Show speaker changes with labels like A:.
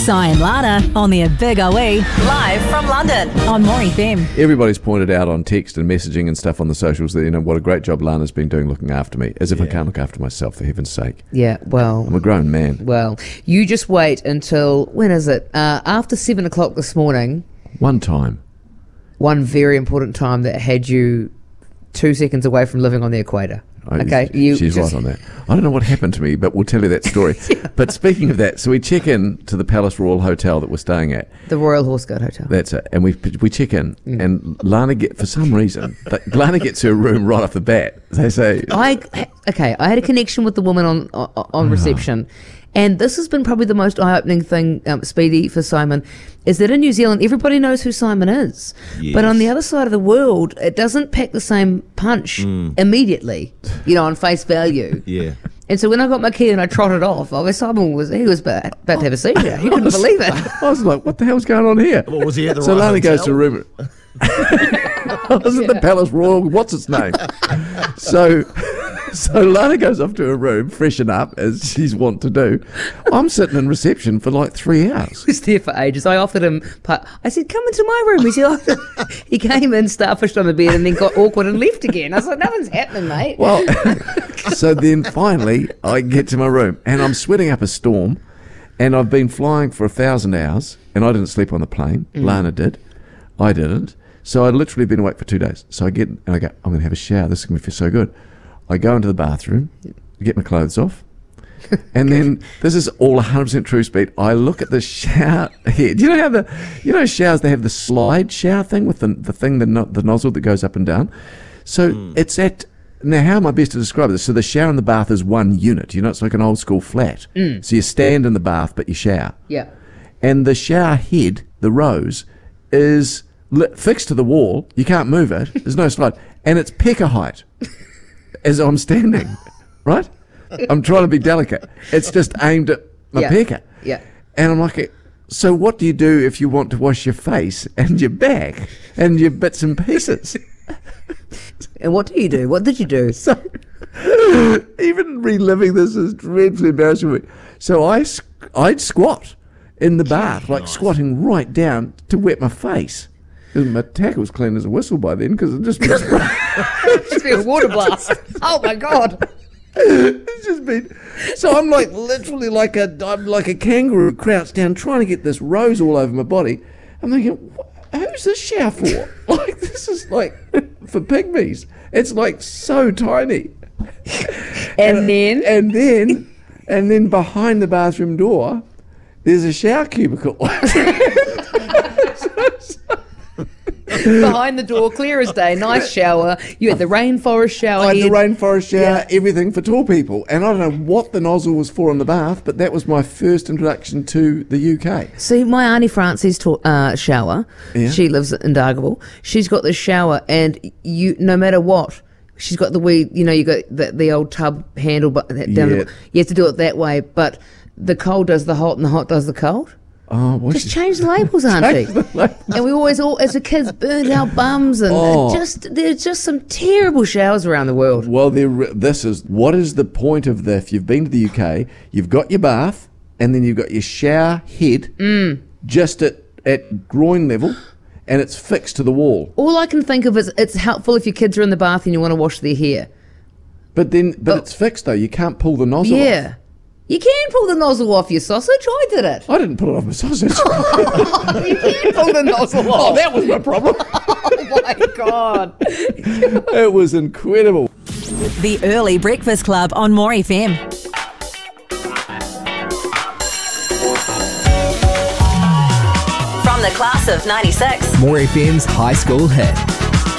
A: Si and Lana on their Big OE, live from London on More FM.
B: Everybody's pointed out on text and messaging and stuff on the socials that, what a great job Lana's been doing looking after me, as if I can't look after myself, for heaven's sake.
C: Yeah, well...
B: I'm a grown man.
C: Well, you just wait until... When is it? After 7 o'clock this morning... One very important time that had you 2 seconds away from living on the equator. Okay,
B: she's right on that. I don't know what happened to me, but we'll tell you that story. But speaking of that, so we check in to the Palace Royal Hotel that we're staying at.
C: The Royal Horse Guard Hotel.
B: That's it. And we check in, and Lana for some reason, Lana gets her room right off the bat. They say,
C: I had a connection with the woman on reception. And this has been probably the most eye-opening thing, Speedy, for Simon, is that in New Zealand, everybody knows who Simon is. Yes. But on the other side of the world, it doesn't pack the same punch immediately, on face value.
D: Yeah.
C: And so when I got my key and I trotted off, Simon was about to have a seizure. He couldn't believe it.
B: I was like, what the hell's going on here?
D: Well, was he at the
B: so
D: right
B: Lana
D: hotel?
B: goes to a room. I was at the Palace Royal, what's its name? So Lana goes off to her room, freshen up, as she's wont to do. I'm sitting in reception for like 3 hours.
C: He was there for ages. I offered him... I said, come into my room. He said, he came in, starfished on the bed, and then got awkward and left again. I was like, nothing's happening, mate.
B: Well, so then finally I get to my room, and I'm sweating up a storm, and I've been flying for 1,000 hours, and I didn't sleep on the plane. Lana did. I didn't. So I'd literally been awake for 2 days. So I get, and I go, I'm going to have a shower. This is going to feel so good. I go into the bathroom, get my clothes off, and then this is all 100% true, Speed. I look at the shower head. You know how showers, they have the slide shower thing with the nozzle that goes up and down. So it's at, now how am I best to describe this? So the shower and the bath is one unit. It's like an old school flat. So you stand in the bath, but you shower.
C: Yeah.
B: And the shower head, the rose, is fixed to the wall. You can't move it. There's no slide. And it's pecker height. As I'm standing, right? I'm trying to be delicate. It's just aimed at my pecker.
C: Yeah.
B: And I'm like, so what do you do if you want to wash your face and your back and your bits and pieces?
C: And what do you do? What did you do?
B: So, even reliving this is dreadfully embarrassing for me. So I'd squat in the bath, like squatting right down to wet my face. My tackle was clean as a whistle by then because it just been sprayed.
C: It's been a water blast. Oh my God.
B: It's just been. So I'm like literally like a kangaroo crouched down trying to get this rose all over my body. I'm thinking, who's this shower for? Like, this is like for pygmies. It's like so tiny.
C: And then
B: behind the bathroom door, there's a shower cubicle.
C: Behind the door, clear as day, nice shower. You had the rainforest shower.
B: I had the rainforest shower, everything for tall people. And I don't know what the nozzle was for in the bath, but that was my first introduction to the UK.
C: See, my auntie Francie's shower, she lives in Dargaville. She's got this shower, and no matter what, she's got the wee, you got the old tub handle down you have to do it that way, but the cold does the hot and the hot does the cold.
B: Oh,
C: just change the labels, auntie. And we always, as a kids, burned our bums, and there's just some terrible showers around the world.
B: Well, what is the point of that? If you've been to the UK, you've got your bath, and then you've got your shower head just at groin level, and it's fixed to the wall.
C: All I can think of is it's helpful if your kids are in the bath and you want to wash their hair.
B: But it's fixed though. You can't pull the nozzle off.
C: You can pull the nozzle off your sausage. I did it.
B: I didn't pull it off my sausage.
C: You can pull the nozzle off.
B: Oh, that was my problem.
C: Oh, my God.
B: It was incredible.
A: The Early Breakfast Club on More FM. From the class of 96.
E: More FM's High School Hit.